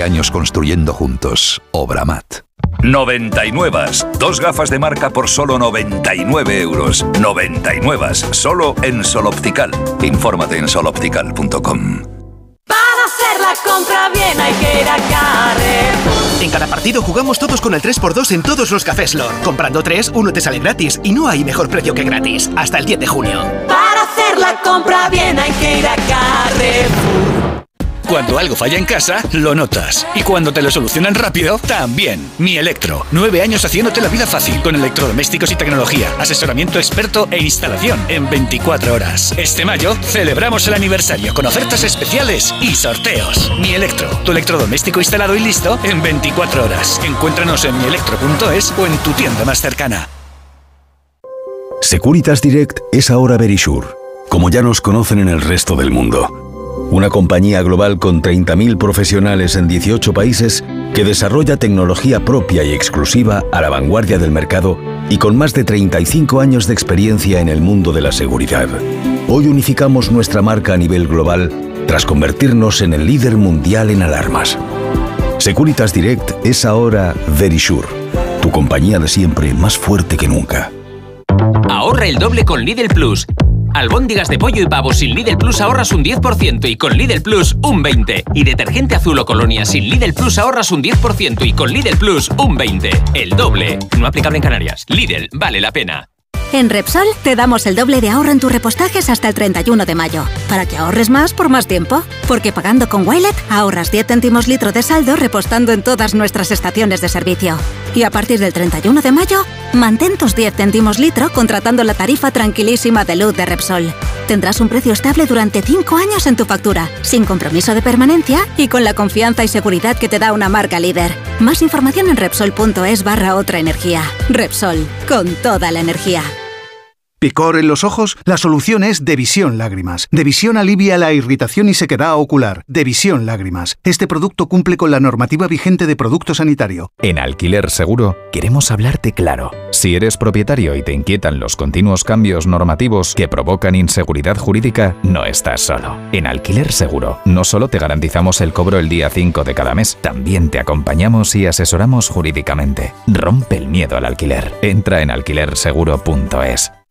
20 años construyendo juntos. Obramat. 99. Dos gafas de marca por solo 99 euros. 99. Solo en Sol Optical. Infórmate en soloptical.com. Para hacer la compra bien hay que ir a Carrefour. En cada partido jugamos todos con el 3x2 en todos los cafés Lord. Comprando 3, uno te sale gratis y no hay mejor precio que gratis. Hasta el 10 de junio. Para hacer la compra bien hay que ir a Carrefour. Cuando algo falla en casa, lo notas. Y cuando te lo solucionan rápido, también. Mi Electro. 9 años haciéndote la vida fácil con electrodomésticos y tecnología, asesoramiento experto e instalación en 24 horas. Este mayo celebramos el aniversario con ofertas especiales y sorteos. Mi Electro. Tu electrodoméstico instalado y listo en 24 horas. Encuéntranos en mielectro.es o en tu tienda más cercana. Securitas Direct es ahora Verisure, como ya nos conocen en el resto del mundo. Una compañía global con 30.000 profesionales en 18 países que desarrolla tecnología propia y exclusiva a la vanguardia del mercado y con más de 35 años de experiencia en el mundo de la seguridad. Hoy unificamos nuestra marca a nivel global tras convertirnos en el líder mundial en alarmas. Securitas Direct es ahora Verisure, tu compañía de siempre más fuerte que nunca. Ahorra el doble con Lidl Plus. Albóndigas de pollo y pavo sin Lidl Plus ahorras un 10% y con Lidl Plus un 20%. Y detergente azul o colonia sin Lidl Plus ahorras un 10% y con Lidl Plus un 20%. El doble. No aplicable en Canarias. Lidl, vale la pena. En Repsol te damos el doble de ahorro en tus repostajes hasta el 31 de mayo, para que ahorres más por más tiempo. Porque pagando con Wilet ahorras 10 céntimos litro de saldo repostando en todas nuestras estaciones de servicio. Y a partir del 31 de mayo, mantén tus 10 céntimos litro contratando la tarifa tranquilísima de luz de Repsol. Tendrás un precio estable durante 5 años en tu factura, sin compromiso de permanencia y con la confianza y seguridad que te da una marca líder. Más información en Repsol.es/otra energía. Repsol, con toda la energía. ¿Picor en los ojos? La solución es Devisión Lágrimas. Devisión alivia la irritación y sequedad ocular. Devisión Lágrimas. Este producto cumple con la normativa vigente de producto sanitario. En Alquiler Seguro queremos hablarte claro. Si eres propietario y te inquietan los continuos cambios normativos que provocan inseguridad jurídica, no estás solo. En Alquiler Seguro no solo te garantizamos el cobro el día 5 de cada mes, también te acompañamos y asesoramos jurídicamente. Rompe el miedo al alquiler. Entra en alquilerseguro.es.